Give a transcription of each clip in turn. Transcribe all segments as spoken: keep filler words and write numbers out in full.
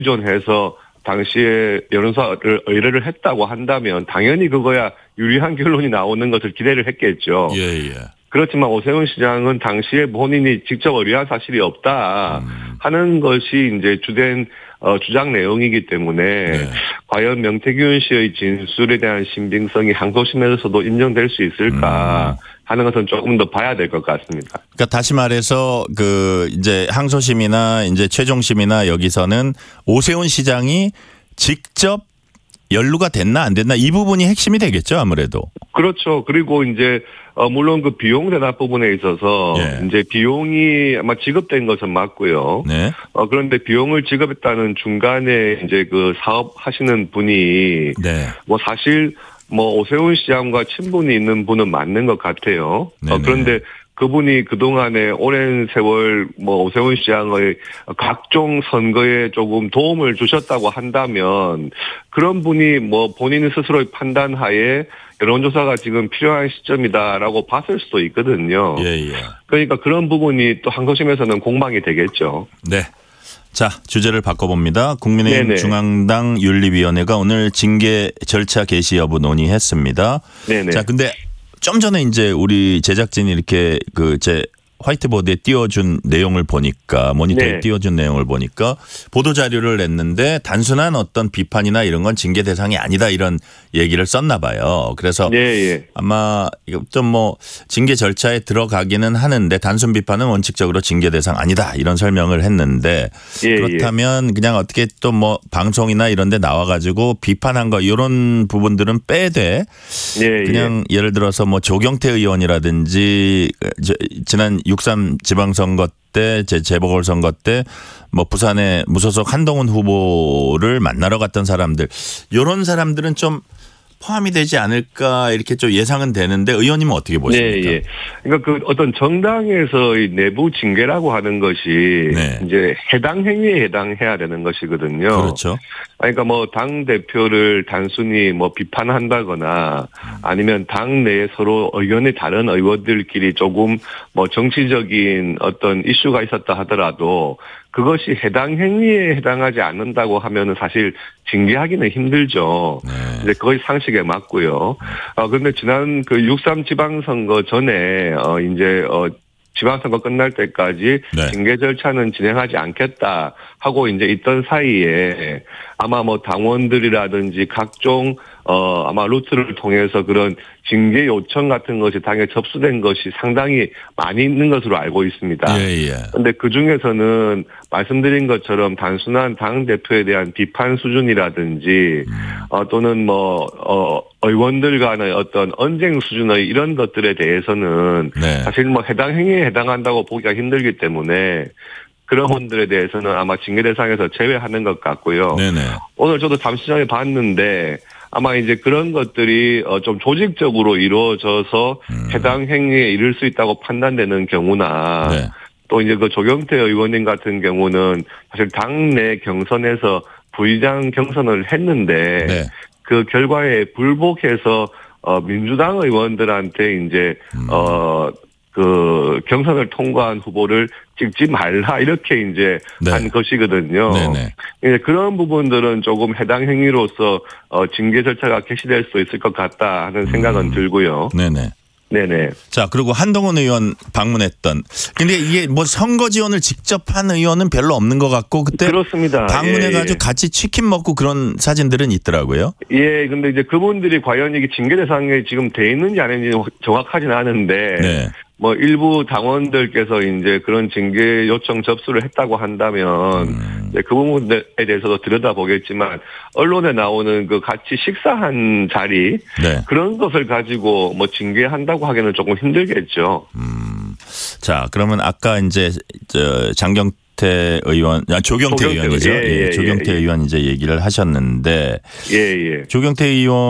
의존해서 당시에 여론조사를 의뢰를 했다고 한다면 당연히 그거야 유리한 결론이 나오는 것을 기대를 했겠죠. 예, 예. 그렇지만 오세훈 시장은 당시에 본인이 직접 의뢰한 사실이 없다 하는 것이 이제 주된 어, 주장 내용이기 때문에 네. 과연 명태균 씨의 진술에 대한 신빙성이 항소심에서도 인정될 수 있을까 음. 하는 것은 조금 더 봐야 될 것 같습니다. 그러니까 다시 말해서 그 이제 항소심이나 이제 최종심이나 여기서는 오세훈 시장이 직접 연루가 됐나 안 됐나 이 부분이 핵심이 되겠죠, 아무래도. 그렇죠. 그리고 이제 어 물론 그 비용 대납 부분에 있어서 예. 이제 비용이 아마 지급된 것은 맞고요. 네. 어 그런데 비용을 지급했다는 중간에 이제 그 사업 하시는 분이 네. 뭐 사실 뭐 오세훈 시장과 친분이 있는 분은 맞는 것 같아요. 어 그런데 그분이 그동안에 오랜 세월 뭐 오세훈 시장의 각종 선거에 조금 도움을 주셨다고 한다면 그런 분이 뭐 본인 스스로의 판단하에 여론조사가 지금 필요한 시점이다라고 봤을 수도 있거든요. 예, 예. 그러니까 그런 부분이 또 항소심에서는 공방이 되겠죠. 네. 자, 주제를 바꿔봅니다. 국민의힘 네네. 중앙당 윤리위원회가 오늘 징계 절차 개시 여부 논의했습니다. 네네. 자, 근데 좀 전에 이제 우리 제작진이 이렇게 그 제 화이트보드에 띄워준 내용을 보니까 모니터에 네. 띄워준 내용을 보니까 보도 자료를 냈는데 단순한 어떤 비판이나 이런 건 징계 대상이 아니다 이런 얘기를 썼나 봐요. 그래서 네, 예. 아마 좀 뭐 징계 절차에 들어가기는 하는데 단순 비판은 원칙적으로 징계 대상 아니다 이런 설명을 했는데 예, 그렇다면 예. 그냥 어떻게 또 뭐 방송이나 이런 데 나와가지고 비판한 거 이런 부분들은 빼되 예, 그냥 예. 예를 들어서 뭐 조경태 의원이라든지 지난 육삼 지방선거 때, 제 재보궐선거 때, 뭐 부산의 무소속 한동훈 후보를 만나러 갔던 사람들, 이런 사람들은 좀 포함이 되지 않을까 이렇게 좀 예상은 되는데 의원님은 어떻게 보십니까? 네, 예. 그러니까 그 어떤 정당에서의 내부 징계라고 하는 것이 네. 이제 해당 행위에 해당해야 되는 것이거든요. 그렇죠. 그러니까 뭐 당 대표를 단순히 뭐 비판한다거나 아니면 당 내에 서로 의견이 다른 의원들끼리 조금 뭐 정치적인 어떤 이슈가 있었다 하더라도 그것이 해당 행위에 해당하지 않는다고 하면은 사실 징계하기는 힘들죠. 네. 이제 거의 상식에 맞고요. 어, 그런데 지난 그 육삼 지방선거 전에, 어, 이제, 어, 지방선거 끝날 때까지 네. 징계 절차는 진행하지 않겠다 하고 이제 있던 사이에 아마 뭐 당원들이라든지 각종 어 아마 루트를 통해서 그런 징계 요청 같은 것이 당에 접수된 것이 상당히 많이 있는 것으로 알고 있습니다. 그런데 예, 예. 그 중에서는 말씀드린 것처럼 단순한 당 대표에 대한 비판 수준이라든지 음. 어, 또는 뭐 어, 의원들 간의 어떤 언쟁 수준의 이런 것들에 대해서는 네. 사실 뭐 해당 행위에 해당한다고 보기가 힘들기 때문에. 그런 분들에 대해서는 아마 징계 대상에서 제외하는 것 같고요. 네네. 오늘 저도 잠시 전에 봤는데 아마 이제 그런 것들이 좀 조직적으로 이루어져서 음. 해당 행위에 이를 수 있다고 판단되는 경우나 네. 또 이제 그 조경태 의원님 같은 경우는 사실 당내 경선에서 부의장 경선을 했는데 네. 그 결과에 불복해서 어 민주당 의원들한테 이제 음. 어 그 경선을 통과한 후보를 찍지 말라 이렇게 이제 네. 한 것이거든요. 네네. 이제 그런 부분들은 조금 해당 행위로서 어 징계 절차가 개시될 수 있을 것 같다 하는 생각은 음. 들고요. 네네. 네네. 자, 그리고 한동훈 의원 방문했던. 근데 이게 뭐 선거 지원을 직접 한 의원은 별로 없는 것 같고 그때 그렇습니다. 방문해가지고 예, 예. 같이 치킨 먹고 그런 사진들은 있더라고요. 예, 근데 이제 그분들이 과연 이게 징계 대상에 지금 돼 있는지 아닌지 정확하진 않은데. 네. 뭐 일부 당원들께서 이제 그런 징계 요청 접수를 했다고 한다면 음. 이제 그 부분에 대해서도 들여다보겠지만 언론에 나오는 그 같이 식사한 자리 네. 그런 것을 가지고 뭐 징계한다고 하기는 조금 힘들겠죠. 음. 자, 그러면 아까 이제 저 장경 조경태 의원, 아, 조경태, 조경태 의원이죠. 예, 예, 예, 조경태 예, 예. 의원 이제 얘기를 하셨는데, 예, 예. 조경태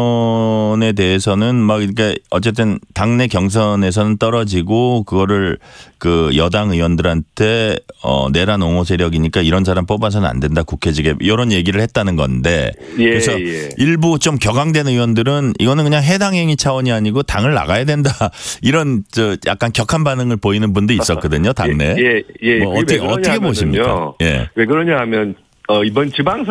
의원에 대해서는 막 그러니까 어쨌든 당내 경선에서는 떨어지고 그거를 그 여당 의원들한테 어, 내란 옹호 세력이니까 이런 사람 뽑아서는 안 된다 국회직에 이런 얘기를 했다는 건데, 예, 그래서 예. 일부 좀 격앙된 의원들은 이거는 그냥 해당 행위 차원이 아니고 당을 나가야 된다 이런 저 약간 격한 반응을 보이는 분도 있었거든요, 당내. 예, 예. 뭐 어떻게 어떻게 보십니까? 예. 왜 그러냐 하면 어, 이번 지방